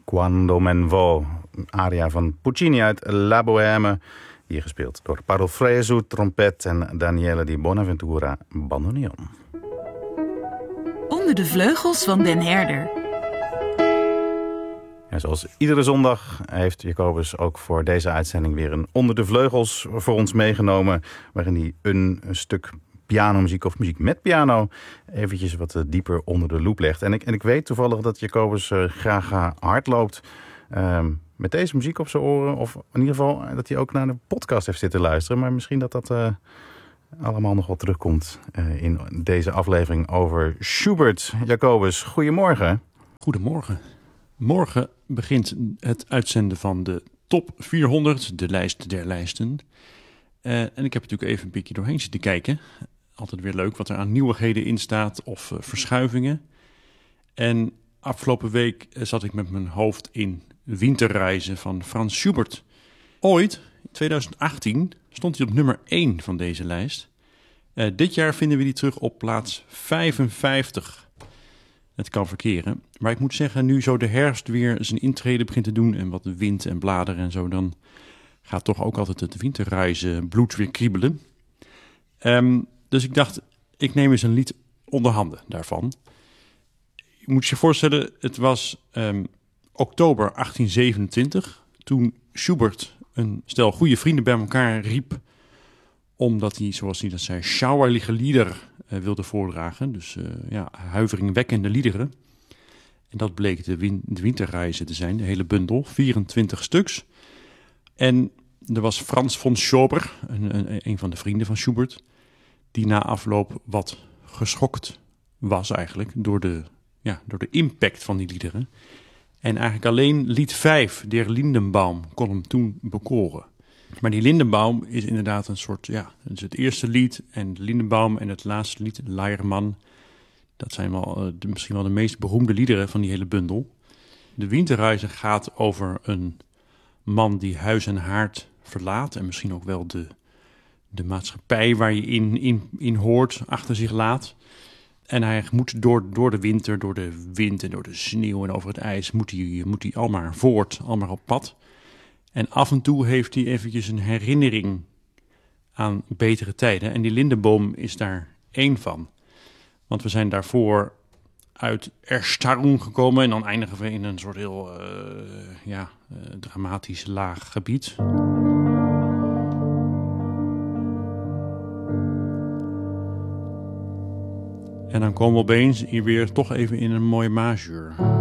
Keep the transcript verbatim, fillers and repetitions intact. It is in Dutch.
Quando men vo, aria van Puccini uit La Bohème. Hier gespeeld door Paolo Fresu, trompet en Daniele Di Bonaventura, bandoneon. Onder de vleugels van Den Herder. Ja, zoals iedere zondag heeft Jacobus ook voor deze uitzending weer een Onder de Vleugels voor ons meegenomen, waarin hij een, een stuk pianomuziek of muziek met piano eventjes wat dieper onder de loep legt. En ik, en ik weet toevallig dat Jacobus uh, graag uh, hard loopt uh, met deze muziek op zijn oren. Of in ieder geval dat hij ook naar de podcast heeft zitten luisteren. Maar misschien dat dat uh, allemaal nog wel terugkomt uh, in deze aflevering over Schubert. Jacobus, goedemorgen. Goedemorgen. Morgen begint het uitzenden van de top vierhonderd, de lijst der lijsten. Uh, en ik heb natuurlijk even een beetje doorheen zitten kijken. Altijd weer leuk wat er aan nieuwigheden in staat of uh, verschuivingen. En afgelopen week uh, zat ik met mijn hoofd in Winterreizen van Franz Schubert. Ooit, in twintig achttien, stond hij op nummer één van deze lijst. Uh, dit jaar vinden we die terug op plaats vijfenvijftig. Het kan verkeren. Maar ik moet zeggen, nu zo de herfst weer zijn intrede begint te doen en wat wind en bladeren en zo, dan gaat toch ook altijd het winterreizen bloed weer kriebelen. Um, dus ik dacht, ik neem eens een lied onder handen daarvan. Je moet je voorstellen, het was um, oktober achttien zevenentwintig... toen Schubert een stel goede vrienden bij elkaar riep, omdat hij, zoals hij dat zei, schauerliche Lieder uh, wilde voordragen. Dus uh, ja, huiveringwekkende liederen. En dat bleek de, win- de winterreizen te zijn, de hele bundel, vierentwintig stuks. En er was Franz von Schober, een, een, een van de vrienden van Schubert, die na afloop wat geschokt was eigenlijk door de, ja, door de impact van die liederen. En eigenlijk alleen lied vijf, Der Lindenbaum, kon hem toen bekoren. Maar die Lindenbaum is inderdaad een soort, ja, het is het eerste lied en de Lindenbaum en het laatste lied, Leiermann. Dat zijn wel, uh, de, misschien wel de meest beroemde liederen van die hele bundel. De Winterreizen gaat over een man die huis en haard verlaat en misschien ook wel de, de maatschappij waar je in, in, in hoort achter zich laat. En hij moet door, door de winter, door de wind en door de sneeuw en over het ijs, moet hij, moet hij al maar voort, al maar op pad. En af en toe heeft hij eventjes een herinnering aan betere tijden. En die Lindenboom is daar één van. Want we zijn daarvoor uit Erstarrung gekomen en dan eindigen we in een soort heel uh, ja, uh, dramatisch laag gebied. En dan komen we opeens hier weer toch even in een mooie majeur.